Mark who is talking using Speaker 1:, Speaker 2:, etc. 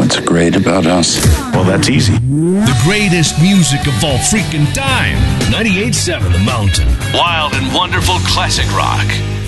Speaker 1: What's great about us?
Speaker 2: Well, that's easy.
Speaker 3: The greatest music of all freaking time. 98.7 The Mountain.
Speaker 4: Wild and wonderful classic rock.